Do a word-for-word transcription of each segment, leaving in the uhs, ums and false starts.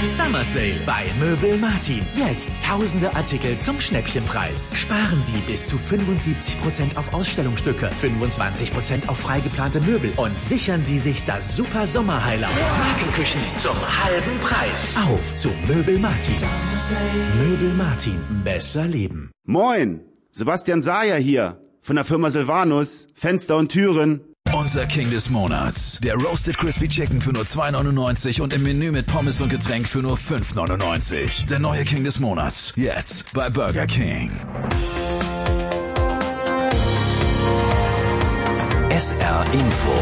Summer Sale bei Möbel Martin. Jetzt tausende Artikel zum Schnäppchenpreis. Sparen Sie bis zu fünfundsiebzig Prozent auf Ausstellungsstücke, fünfundzwanzig Prozent auf freigeplante Möbel und sichern Sie sich das super Sommer-Highlight. Markenküchen zum halben Preis. Auf zu Möbel Martin. Möbel Martin. Besser leben. Moin, Sebastian Sayer hier von der Firma Silvanus. Fenster und Türen. Unser King des Monats. Der Roasted Crispy Chicken für nur zwei neunundneunzig und im Menü mit Pommes und Getränk für nur fünf neunundneunzig. Der neue King des Monats. Jetzt bei Burger King. S R Info.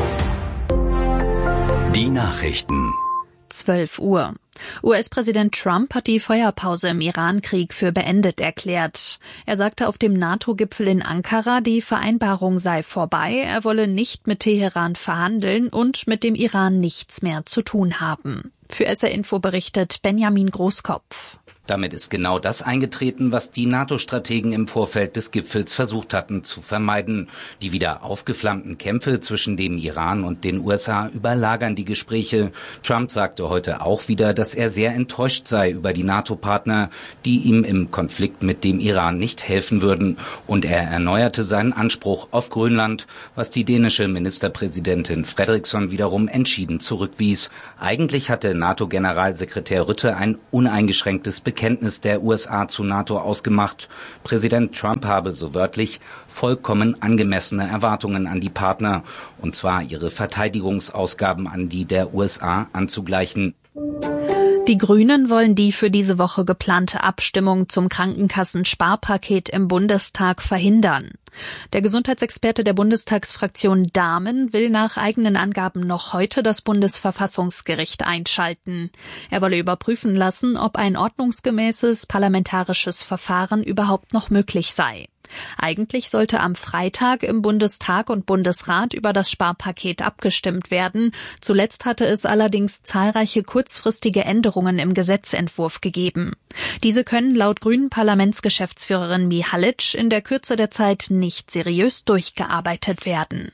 Die Nachrichten. zwölf Uhr. U S-Präsident Trump hat die Feuerpause im Iran-Krieg für beendet erklärt. Er sagte auf dem NATO-Gipfel in Ankara, die Vereinbarung sei vorbei, er wolle nicht mit Teheran verhandeln und mit dem Iran nichts mehr zu tun haben. Für S R Info berichtet Benjamin Großkopf. Damit ist genau das eingetreten, was die NATO-Strategen im Vorfeld des Gipfels versucht hatten zu vermeiden. Die wieder aufgeflammten Kämpfe zwischen dem Iran und den U S A überlagern die Gespräche. Trump sagte heute auch wieder, dass er sehr enttäuscht sei über die NATO-Partner, die ihm im Konflikt mit dem Iran nicht helfen würden. Und er erneuerte seinen Anspruch auf Grönland, was die dänische Ministerpräsidentin Frederiksen wiederum entschieden zurückwies. Eigentlich hatte NATO-Generalsekretär Rutte ein uneingeschränktes Bekenntnis Kenntnis der U S A zu NATO ausgemacht. Präsident Trump habe so wörtlich vollkommen angemessene Erwartungen an die Partner, und zwar ihre Verteidigungsausgaben an die der U S A anzugleichen. Die Grünen wollen die für diese Woche geplante Abstimmung zum Krankenkassensparpaket im Bundestag verhindern. Der Gesundheitsexperte der Bundestagsfraktion Dahmen will nach eigenen Angaben noch heute das Bundesverfassungsgericht einschalten. Er wolle überprüfen lassen, ob ein ordnungsgemäßes parlamentarisches Verfahren überhaupt noch möglich sei. Eigentlich sollte am Freitag im Bundestag und Bundesrat über das Sparpaket abgestimmt werden. Zuletzt hatte es allerdings zahlreiche kurzfristige Änderungen im Gesetzentwurf gegeben. Diese können laut Grünen Parlamentsgeschäftsführerin Mihalic in der Kürze der Zeit nicht seriös durchgearbeitet werden.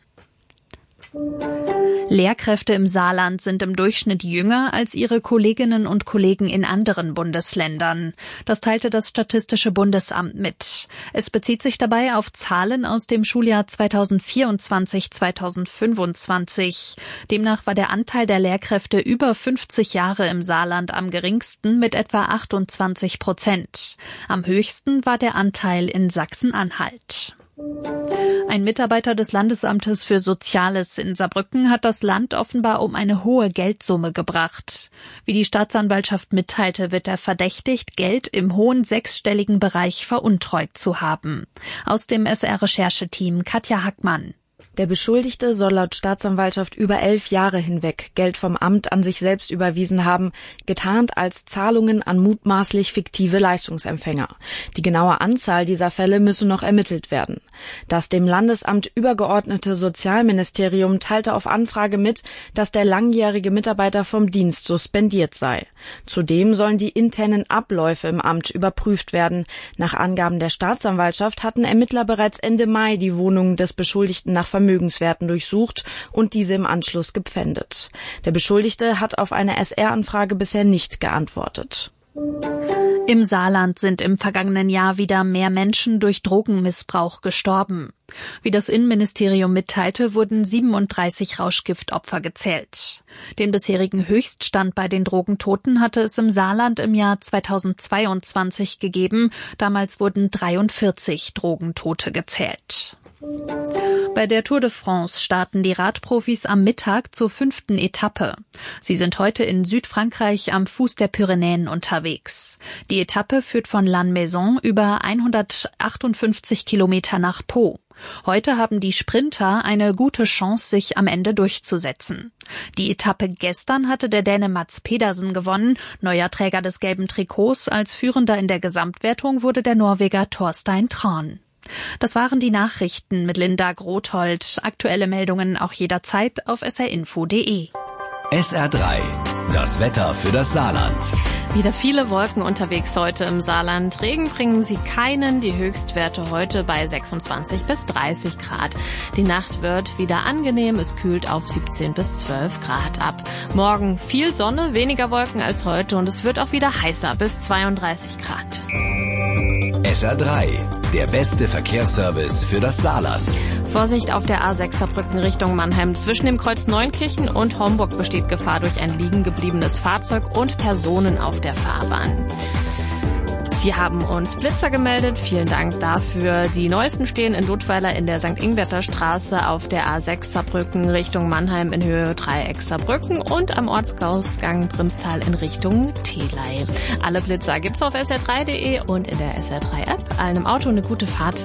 Lehrkräfte im Saarland sind im Durchschnitt jünger als ihre Kolleginnen und Kollegen in anderen Bundesländern. Das teilte das Statistische Bundesamt mit. Es bezieht sich dabei auf Zahlen aus dem Schuljahr zweitausendvierundzwanzig zweitausendfünfundzwanzig. Demnach war der Anteil der Lehrkräfte über fünfzig Jahre im Saarland am geringsten mit etwa achtundzwanzig Prozent. Am höchsten war der Anteil in Sachsen-Anhalt. Ein Mitarbeiter des Landesamtes für Soziales in Saarbrücken hat das Land offenbar um eine hohe Geldsumme gebracht. Wie die Staatsanwaltschaft mitteilte, wird er verdächtigt, Geld im hohen sechsstelligen Bereich veruntreut zu haben. Aus dem S R-Rechercheteam Katja Hackmann. Der Beschuldigte soll laut Staatsanwaltschaft über elf Jahre hinweg Geld vom Amt an sich selbst überwiesen haben, getarnt als Zahlungen an mutmaßlich fiktive Leistungsempfänger. Die genaue Anzahl dieser Fälle müsse noch ermittelt werden. Das dem Landesamt übergeordnete Sozialministerium teilte auf Anfrage mit, dass der langjährige Mitarbeiter vom Dienst suspendiert sei. Zudem sollen die internen Abläufe im Amt überprüft werden. Nach Angaben der Staatsanwaltschaft hatten Ermittler bereits Ende Mai die Wohnung des Beschuldigten nach Vermögenswerten durchsucht und diese im Anschluss gepfändet. Der Beschuldigte hat auf eine S R-Anfrage bisher nicht geantwortet. Im Saarland sind im vergangenen Jahr wieder mehr Menschen durch Drogenmissbrauch gestorben. Wie das Innenministerium mitteilte, wurden siebenunddreißig Rauschgiftopfer gezählt. Den bisherigen Höchststand bei den Drogentoten hatte es im Saarland im Jahr zweitausendzweiundzwanzig gegeben. Damals wurden dreiundvierzig Drogentote gezählt. Bei der Tour de France starten die Radprofis am Mittag zur fünften Etappe. Sie sind heute in Südfrankreich am Fuß der Pyrenäen unterwegs. Die Etappe führt von Lannemezan über hundertachtundfünfzig Kilometer nach Pau. Heute haben die Sprinter eine gute Chance, sich am Ende durchzusetzen. Die Etappe gestern hatte der Däne Mads Pedersen gewonnen. Neuer Träger des gelben Trikots. Als Führender in der Gesamtwertung wurde der Norweger Thorstein Tran. Das waren die Nachrichten mit Linda Grothold. Aktuelle Meldungen auch jederzeit auf s r info punkt d e. S R drei. Das Wetter für das Saarland. Wieder viele Wolken unterwegs heute im Saarland. Regen bringen sie keinen. Die Höchstwerte heute bei sechsundzwanzig bis dreißig Grad. Die Nacht wird wieder angenehm. Es kühlt auf siebzehn bis zwölf Grad ab. Morgen viel Sonne, weniger Wolken als heute und es wird auch wieder heißer bis zweiunddreißig Grad. S R drei, der beste Verkehrsservice für das Saarland. Vorsicht auf der A sechs Saarbrücken Richtung Mannheim. Zwischen dem Kreuz Neunkirchen und Homburg besteht Gefahr durch ein liegen gebliebenes Fahrzeug und Personen auf der Fahrbahn. Sie haben uns Blitzer gemeldet. Vielen Dank dafür. Die neuesten stehen in Dudweiler in der Sankt Ingwerter Straße, auf der A sechs Saarbrücken Richtung Mannheim in Höhe Dreieck Saarbrücken und am Ortsausgang Brimstal in Richtung Telei. Alle Blitzer gibt's auf S R drei punkt de und in der S R drei App. Allen im Auto eine gute Fahrt.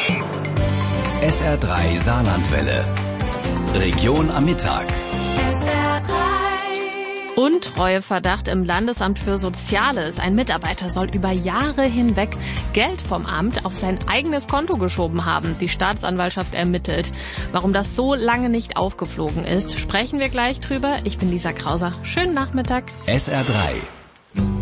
S R drei Saarlandwelle. Region am Mittag. S R drei. Untreueverdacht im Landesamt für Soziales. Ein Mitarbeiter soll über Jahre hinweg Geld vom Amt auf sein eigenes Konto geschoben haben. Die Staatsanwaltschaft ermittelt. Warum das so lange nicht aufgeflogen ist, sprechen wir gleich drüber. Ich bin Lisa Krauser. Schönen Nachmittag. S R drei.